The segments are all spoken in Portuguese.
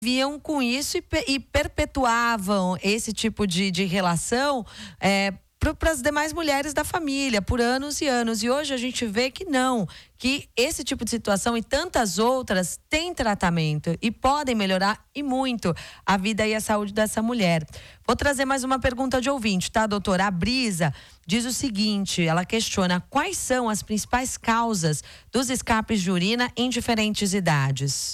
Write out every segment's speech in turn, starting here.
viam com isso e perpetuavam esse tipo de relação para as demais mulheres da família por anos e anos. E hoje a gente vê que não, que esse tipo de situação e tantas outras têm tratamento e podem melhorar e muito a vida e a saúde dessa mulher. Vou trazer mais uma pergunta de ouvinte, tá, doutora? A Brisa diz o seguinte, ela questiona quais são as principais causas dos escapes de urina em diferentes idades.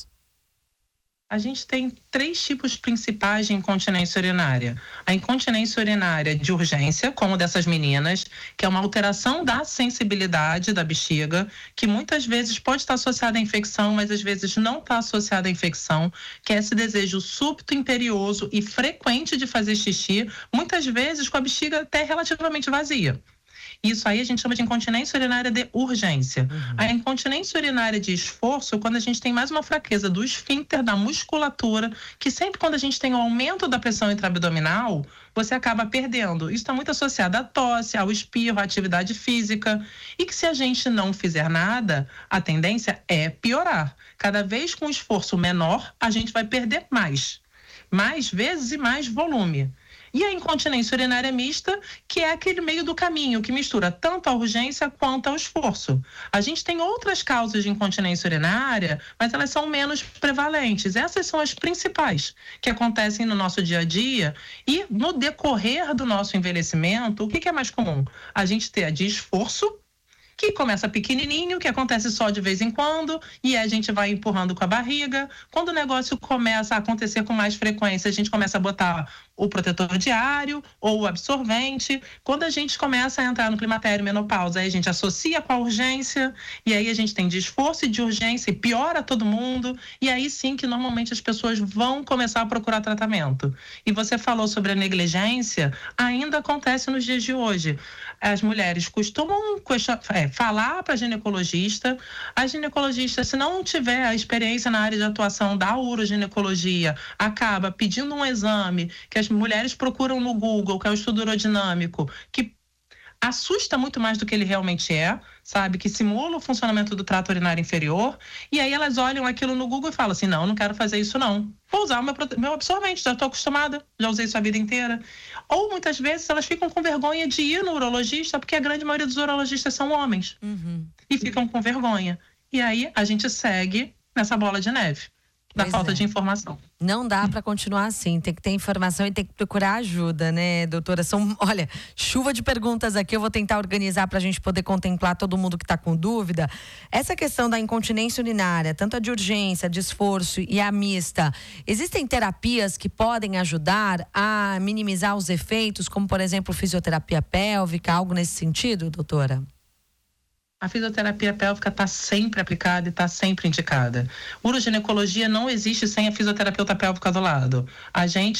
A gente tem 3 tipos principais de incontinência urinária. A incontinência urinária de urgência, como dessas meninas, que é uma alteração da sensibilidade da bexiga, que muitas vezes pode estar associada à infecção, mas às vezes não está associada à infecção, que é esse desejo súbito, imperioso e frequente de fazer xixi, muitas vezes com a bexiga até relativamente vazia. Isso aí a gente chama de incontinência urinária de urgência. A incontinência urinária de esforço, quando a gente tem mais uma fraqueza do esfíncter, da musculatura, que sempre quando a gente tem um aumento da pressão intraabdominal, você acaba perdendo. Isso está muito associado à tosse, ao espirro, à atividade física. E que se a gente não fizer nada, a tendência é piorar. Cada vez com um esforço menor, a gente vai perder mais vezes e mais volume. E a incontinência urinária mista, que é aquele meio do caminho, que mistura tanto a urgência quanto ao esforço. A gente tem outras causas de incontinência urinária, mas elas são menos prevalentes. Essas são as principais que acontecem no nosso dia a dia e no decorrer do nosso envelhecimento, o que é mais comum? A gente ter a de esforço, que começa pequenininho, que acontece só de vez em quando, e a gente vai empurrando com a barriga. Quando o negócio começa a acontecer com mais frequência, a gente começa a botar o protetor diário ou o absorvente. Quando a gente começa a entrar no climatério, menopausa, aí a gente associa com a urgência, e aí a gente tem de esforço e de urgência, e piora todo mundo, e aí sim que normalmente as pessoas vão começar a procurar tratamento. E você falou sobre a negligência, ainda acontece nos dias de hoje. As mulheres costumam falar para a ginecologista se não tiver a experiência na área de atuação da uroginecologia, acaba pedindo um exame que as mulheres procuram no Google, que é o estudo urodinâmico, que assusta muito mais do que ele realmente é, sabe? Que simula o funcionamento do trato urinário inferior, e aí elas olham aquilo no Google e falam assim, não quero fazer isso não. Vou usar o meu absorvente, já estou acostumada, já usei isso a vida inteira. Ou muitas vezes elas ficam com vergonha de ir no urologista, porque a grande maioria dos urologistas são homens. E ficam com vergonha. E aí a gente segue nessa bola de neve da falta de informação. Não dá para continuar assim, tem que ter informação e tem que procurar ajuda, né, doutora? Olha, chuva de perguntas aqui, eu vou tentar organizar para a gente poder contemplar todo mundo que está com dúvida. Essa questão da incontinência urinária, tanto a de urgência, de esforço e a mista, existem terapias que podem ajudar a minimizar os efeitos, como por exemplo fisioterapia pélvica, algo nesse sentido, doutora? A fisioterapia pélvica está sempre aplicada e está sempre indicada. Uroginecologia não existe sem a fisioterapeuta pélvica do lado. A gente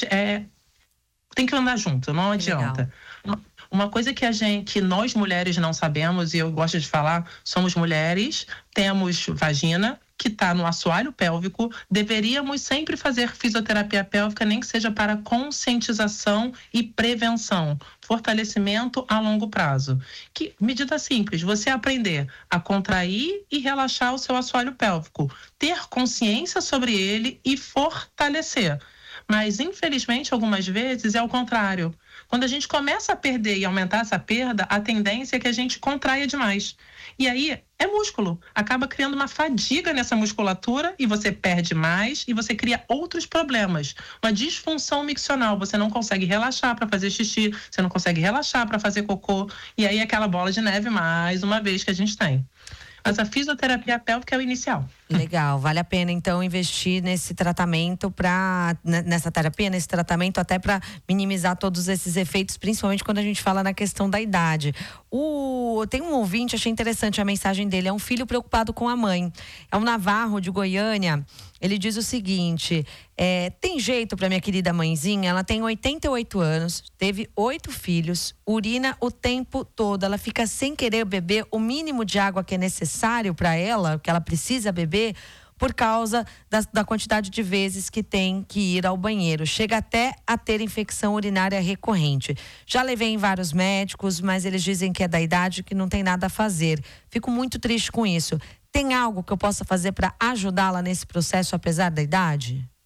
tem que andar junto, não adianta. Uma coisa que nós mulheres não sabemos, e eu gosto de falar, somos mulheres, temos vagina, que está no assoalho pélvico, deveríamos sempre fazer fisioterapia pélvica, nem que seja para conscientização e prevenção, fortalecimento a longo prazo. Que medida simples, você aprender a contrair e relaxar o seu assoalho pélvico, ter consciência sobre ele e fortalecer. Mas, infelizmente, algumas vezes é o contrário. Quando a gente começa a perder e aumentar essa perda, a tendência é que a gente contraia demais. E aí, é músculo. Acaba criando uma fadiga nessa musculatura e você perde mais e você cria outros problemas. Uma disfunção miccional. Você não consegue relaxar para fazer xixi, você não consegue relaxar para fazer cocô. E aí, aquela bola de neve, mais uma vez, que a gente tem. Mas a fisioterapia pélvica é o inicial. Legal, vale a pena então investir nesse tratamento nessa terapia, nesse tratamento até para minimizar todos esses efeitos, principalmente quando a gente fala na questão da idade. Tem um ouvinte, achei interessante a mensagem dele, é um filho preocupado com a mãe. É um Navarro de Goiânia. Ele diz o seguinte, tem jeito para minha querida mãezinha, ela tem 88 anos, teve 8 filhos, urina o tempo todo, ela fica sem querer beber o mínimo de água que é necessário para ela, que ela precisa beber, por causa da quantidade de vezes que tem que ir ao banheiro. Chega até a ter infecção urinária recorrente. Já levei em vários médicos, mas eles dizem que é da idade, que não tem nada a fazer. Fico muito triste com isso. Tem algo que eu possa fazer para ajudá-la nesse processo, apesar da idade?